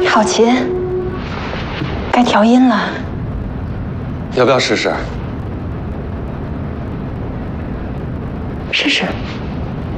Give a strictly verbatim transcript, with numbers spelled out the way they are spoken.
好琴，该调音了。 要不要试试？ 试试。